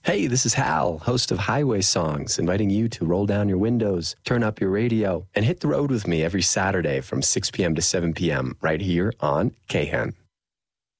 Hey, this is Hal, host of Highway Songs, inviting you to roll down your windows, turn up your radio, and hit the road with me every Saturday from 6 p.m. to 7 p.m. right here on KHEN.